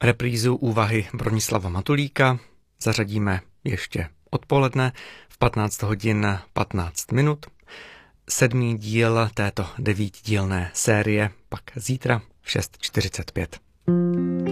Reprízu úvahy Bronislava Matulíka zařadíme ještě odpoledne v 15 hodin 15 minut. 7. díl této 9dílné série pak zítra v 6:45.